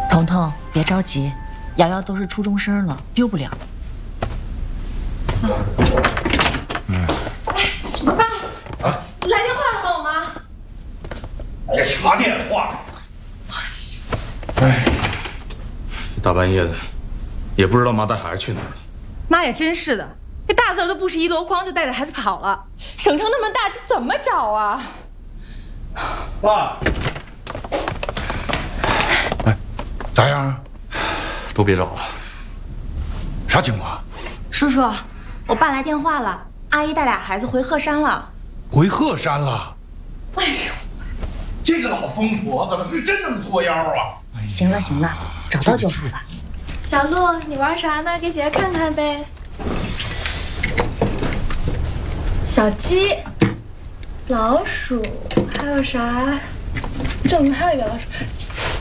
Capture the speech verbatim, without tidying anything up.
彤彤，别着急，瑶瑶都是初中生了，丢不了。 嗯。嗯。 爸，啊，来电话了吗？我妈。 哎呀，啥电话？哎，大半夜的，也不知道妈带孩子去哪儿了。 妈也真是的，这大字都不是一箩筐，就带着孩子跑了。省城那么大，这怎么找啊？ 爸。 咋样？ 都别找了。 啥情况？ 叔叔，我爸来电话了，阿姨带俩孩子回鹤山了。 回鹤山了？ 哎呦， 这个老疯婆子是真能作妖啊！ 行了行了，找到就好了。 小鹿，你玩啥呢？给姐姐看看呗。小鸡、老鼠，还有啥？这怎么还有一个老鼠？